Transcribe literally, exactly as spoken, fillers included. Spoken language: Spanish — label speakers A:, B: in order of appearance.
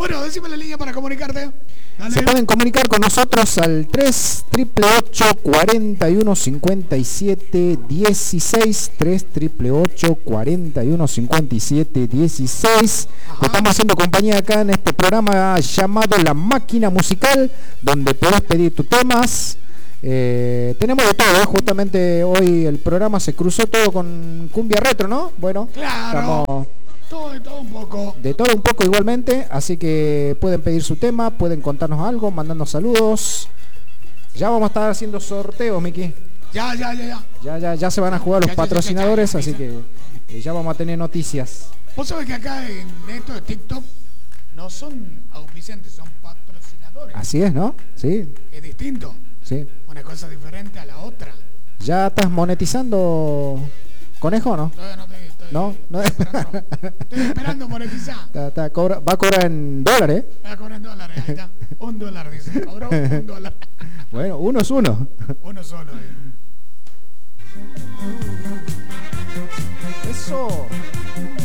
A: Bueno, decime la línea para comunicarte. Dale.
B: Se pueden comunicar con nosotros al tres, ocho ocho, cuarenta y uno, cincuenta y siete, dieciséis, tres, ocho ocho, cuarenta y uno, cincuenta y siete, dieciséis. Te estamos haciendo compañía acá en este programa llamado La Máquina Musical, donde podés pedir tus temas. Eh, tenemos de todo, ¿eh? Justamente hoy el programa se cruzó todo con cumbia retro, ¿no? Bueno,
A: claro.
B: Estamos...
A: Todo de todo un poco.
B: De todo un poco igualmente, así que pueden pedir su tema, pueden contarnos algo, mandarnos saludos. Ya vamos a estar haciendo sorteos, Miki.
A: Ya, ya, ya, ya.
B: Ya, ya, ya se van a jugar los
A: ya,
B: patrocinadores,
A: ya, ya, ya,
B: así que eh, ya vamos a tener noticias.
A: Vos sabés que acá en esto de TikTok no son auspiciantes, son patrocinadores.
B: Así es, ¿no? Sí.
A: Es distinto.
B: Sí.
A: Una cosa diferente a la otra.
B: ¿Ya estás monetizando, conejo, o no?
A: Todavía no te estoy,
B: ¿No? ¿No?
A: Estoy esperando, estoy esperando monetizar.
B: Está, está, cobra, va a cobrar en dólares, ¿eh?
A: Va a cobrar en dólares, ahí está. Un dólar, dice. Cobró un dólar.
B: Bueno, uno es uno.
A: Uno solo. Eh.
B: Eso.